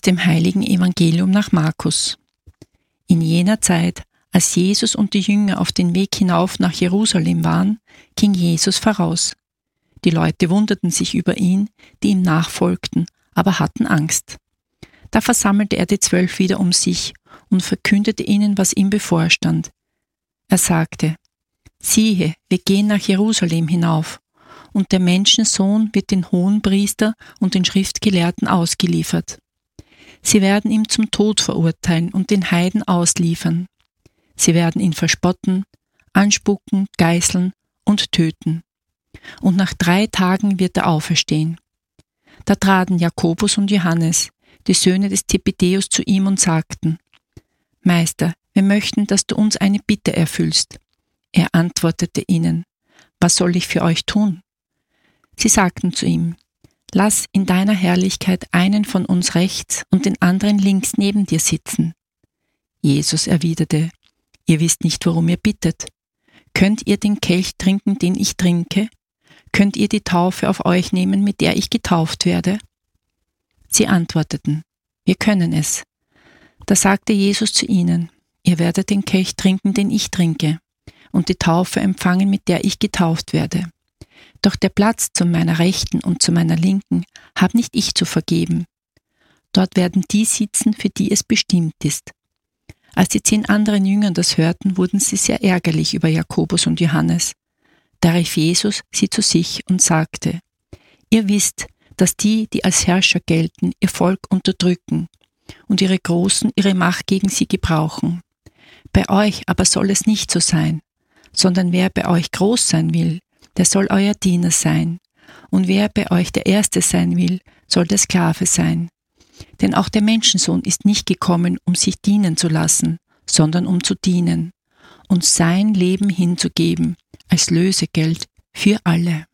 dem heiligen Evangelium nach Markus. In jener Zeit, als Jesus und die Jünger auf den Weg hinauf nach Jerusalem waren, ging Jesus voraus. Die Leute wunderten sich über ihn, die ihm nachfolgten, aber hatten Angst. Da versammelte er die 12 wieder um sich und verkündete ihnen, was ihm bevorstand. Er sagte: Siehe, wir gehen nach Jerusalem hinauf, und der Menschensohn wird den Hohenpriester und den Schriftgelehrten ausgeliefert. Sie werden ihn zum Tod verurteilen und den Heiden ausliefern. Sie werden ihn verspotten, anspucken, geißeln und töten. Und nach 3 Tagen wird er auferstehen. Da traten Jakobus und Johannes, die Söhne des Zebedäus, zu ihm und sagten: Meister, wir möchten, dass du uns eine Bitte erfüllst. Er antwortete ihnen: Was soll ich für euch tun? Sie sagten zu ihm: Lass in deiner Herrlichkeit einen von uns rechts und den anderen links neben dir sitzen. Jesus erwiderte: Ihr wisst nicht, worum ihr bittet. Könnt ihr den Kelch trinken, den ich trinke? Könnt ihr die Taufe auf euch nehmen, mit der ich getauft werde? Sie antworteten: Wir können es. Da sagte Jesus zu ihnen: Ihr werdet den Kelch trinken, den ich trinke, und die Taufe empfangen, mit der ich getauft werde. Doch der Platz zu meiner Rechten und zu meiner Linken habe nicht ich zu vergeben. Dort werden die sitzen, für die es bestimmt ist. Als die 10 anderen Jünger das hörten, wurden sie sehr ärgerlich über Jakobus und Johannes. Da rief Jesus sie zu sich und sagte: Ihr wisst, dass die, die als Herrscher gelten, ihr Volk unterdrücken und ihre Großen ihre Macht gegen sie gebrauchen. Bei euch aber soll es nicht so sein, sondern wer bei euch groß sein will, der soll euer Diener sein, und wer bei euch der Erste sein will, soll der Sklave sein. Denn auch der Menschensohn ist nicht gekommen, um sich dienen zu lassen, sondern um zu dienen und sein Leben hinzugeben als Lösegeld für alle.